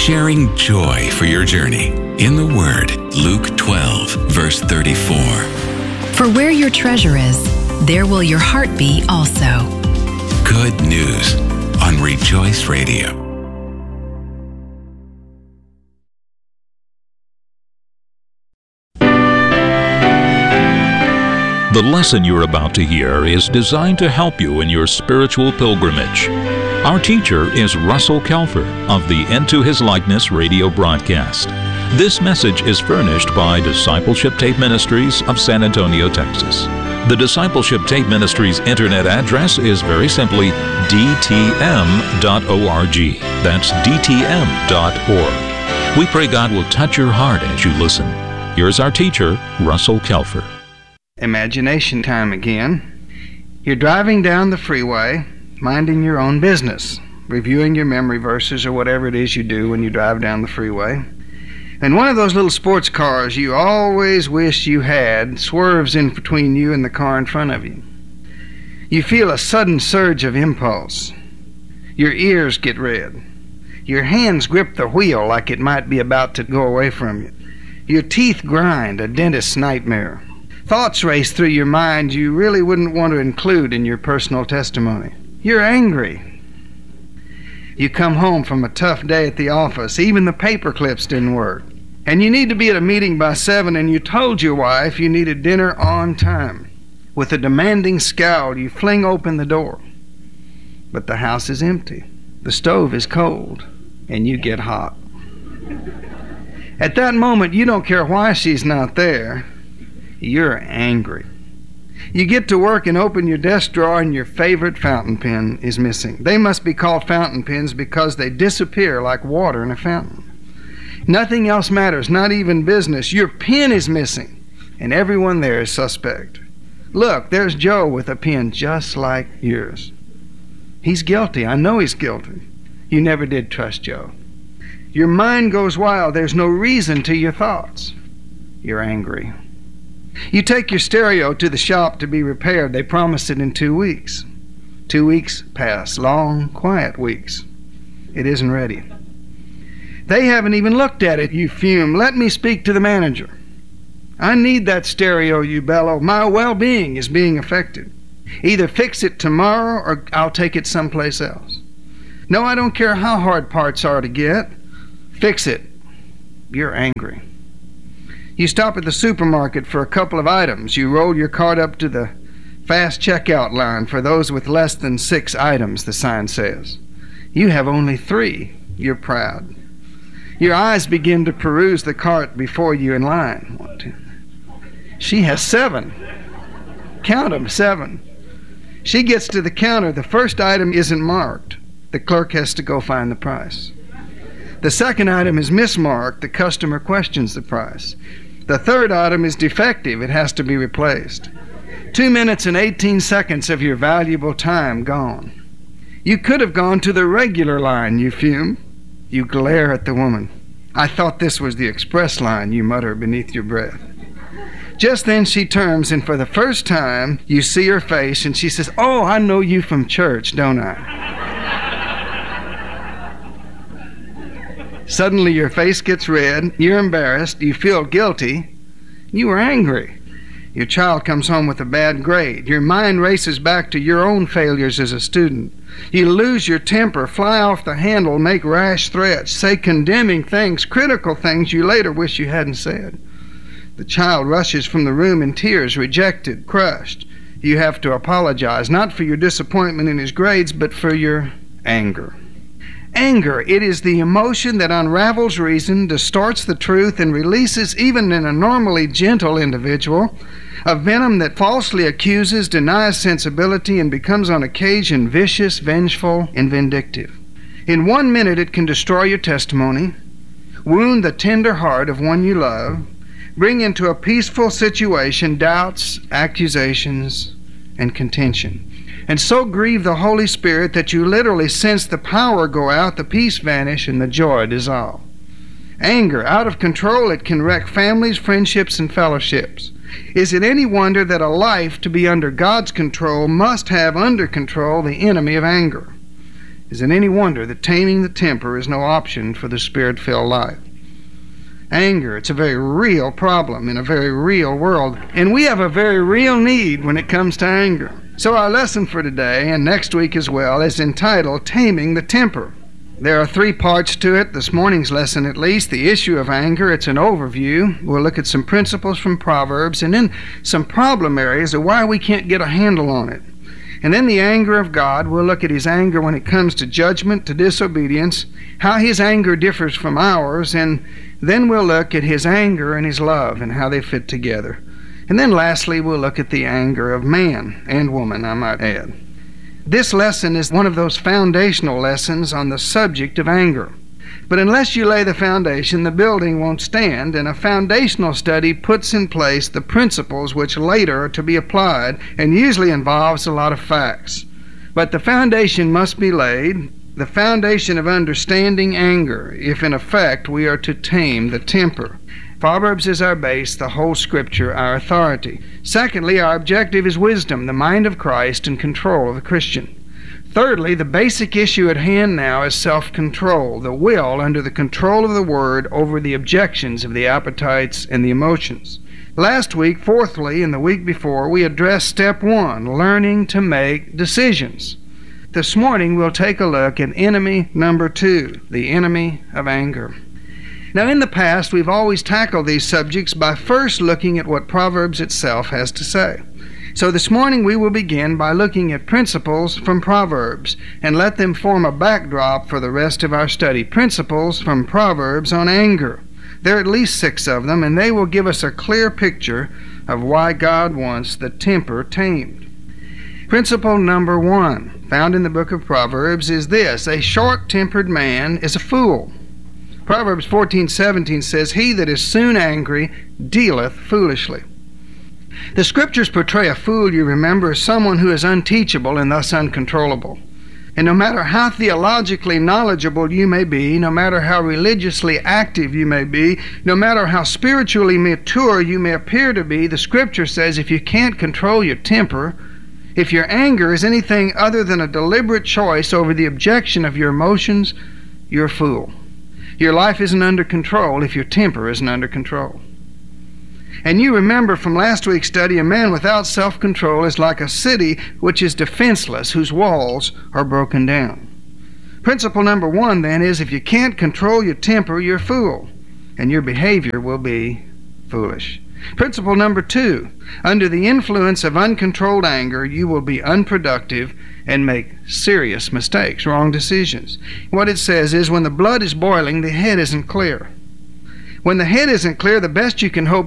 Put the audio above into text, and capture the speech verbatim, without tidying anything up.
sharing joy for your journey in the Word. Luke twelve, verse thirty-four. For where your treasure is, there will your heart be also. Good news on Rejoice Radio. The lesson you're about to hear is designed to help you in your spiritual pilgrimage. Our teacher is Russell Kelfer of the Into His Likeness radio broadcast. This message is furnished by Discipleship Tape Ministries of San Antonio, Texas. The Discipleship Tape Ministries internet address is very simply d t m dot org. That's d t m dot org. We pray God will touch your heart as you listen. Here's our teacher, Russell Kelfer. Imagination time again. You're driving down the freeway, minding your own business, reviewing your memory verses or whatever it is you do when you drive down the freeway. And one of those little sports cars you always wish you had swerves in between you and the car in front of you. You feel a sudden surge of impulse. Your ears get red. Your hands grip the wheel like it might be about to go away from you. Your teeth grind, a dentist's nightmare. Thoughts race through your mind you really wouldn't want to include in your personal testimony. You're angry. You come home from a tough day at the office. Even the paper clips didn't work. And you need to be at a meeting by seven, and you told your wife you needed dinner on time. With a demanding scowl, you fling open the door. But the house is empty. The stove is cold, and you get hot. At that moment, you don't care why she's not there. You're angry. You get to work and open your desk drawer and your favorite fountain pen is missing. They must be called fountain pens because they disappear like water in a fountain. Nothing else matters, not even business. Your pen is missing, and everyone there is suspect. Look, there's Joe with a pen just like yours. He's guilty. I know he's guilty. You never did trust Joe. Your mind goes wild. There's no reason to your thoughts. You're angry. You take your stereo to the shop to be repaired. They promise it in two weeks. Two weeks pass, long, quiet weeks. It isn't ready. They haven't even looked at it, you fume. Let me speak to the manager. I need that stereo, you bellow. My well-being is being affected. Either fix it tomorrow or I'll take it someplace else. No, I don't care how hard parts are to get. Fix it. You're angry. You stop at the supermarket for a couple of items. You roll your cart up to the fast checkout line for those with less than six items, the sign says. You have only three. You're proud. Your eyes begin to peruse the cart before you in line. One, two. She has seven. Count them, seven. She gets to the counter. The first item isn't marked. The clerk has to go find the price. The second item is mismarked. The customer questions the price. The third item is defective. It has to be replaced. Two minutes and eighteen seconds of your valuable time gone. You could have gone to the regular line, you fume. You glare at the woman. I thought this was the express line, you mutter beneath your breath. Just then she turns, and for the first time, you see her face, and she says, "Oh, I know you from church, don't I?" Suddenly your face gets red, you're embarrassed, you feel guilty, you are angry. Your child comes home with a bad grade. Your mind races back to your own failures as a student. You lose your temper, fly off the handle, make rash threats, say condemning things, critical things you later wish you hadn't said. The child rushes from the room in tears, rejected, crushed. You have to apologize, not for your disappointment in his grades, but for your anger. Anger, it is the emotion that unravels reason, distorts the truth, and releases, even in a normally gentle individual, a venom that falsely accuses, denies sensibility, and becomes on occasion vicious, vengeful, and vindictive. In one minute it can destroy your testimony, wound the tender heart of one you love, bring into a peaceful situation doubts, accusations, and contention, and so grieve the Holy Spirit that you literally sense the power go out, the peace vanish, and the joy dissolve. Anger, out of control, it can wreck families, friendships, and fellowships. Is it any wonder that a life to be under God's control must have under control the enemy of anger? Is it any wonder that taming the temper is no option for the Spirit-filled life? Anger, it's a very real problem in a very real world, and we have a very real need when it comes to anger. So our lesson for today, and next week as well, is entitled Taming the Temper. There are three parts to it, this morning's lesson at least. The issue of anger, it's an overview. We'll look at some principles from Proverbs, and then some problem areas of why we can't get a handle on it. And then the anger of God, we'll look at his anger when it comes to judgment, to disobedience, how his anger differs from ours, and then we'll look at his anger and his love and how they fit together. And then lastly, we'll look at the anger of man and woman, I might add. This lesson is one of those foundational lessons on the subject of anger. But unless you lay the foundation, the building won't stand, and a foundational study puts in place the principles which later are to be applied and usually involves a lot of facts. But the foundation must be laid, the foundation of understanding anger, if in effect we are to tame the temper. Proverbs is our base, the whole Scripture our authority. Secondly, our objective is wisdom, the mind of Christ and control of the Christian. Thirdly, the basic issue at hand now is self-control, the will under the control of the Word over the objections of the appetites and the emotions. Last week, fourthly, and the week before, we addressed step one, learning to make decisions. This morning, we'll take a look at enemy number two, the enemy of anger. Now, in the past, we've always tackled these subjects by first looking at what Proverbs itself has to say. So this morning we will begin by looking at principles from Proverbs and let them form a backdrop for the rest of our study. Principles from Proverbs on anger. There are at least six of them, and they will give us a clear picture of why God wants the temper tamed. Principle number one, found in the book of Proverbs, is this: a short-tempered man is a fool. Proverbs fourteen seventeen says, "He that is soon angry dealeth foolishly." The Scriptures portray a fool, you remember, as someone who is unteachable and thus uncontrollable. And no matter how theologically knowledgeable you may be, no matter how religiously active you may be, no matter how spiritually mature you may appear to be, the Scripture says if you can't control your temper, if your anger is anything other than a deliberate choice over the objection of your emotions, you're a fool. Your life isn't under control if your temper isn't under control. And you remember from last week's study, a man without self-control is like a city which is defenseless, whose walls are broken down. Principle number one, then, is if you can't control your temper, you're a fool, and your behavior will be foolish. Principle number two, under the influence of uncontrolled anger, you will be unproductive and make serious mistakes, wrong decisions. What it says is when the blood is boiling, the head isn't clear. When the head isn't clear, the best you can hope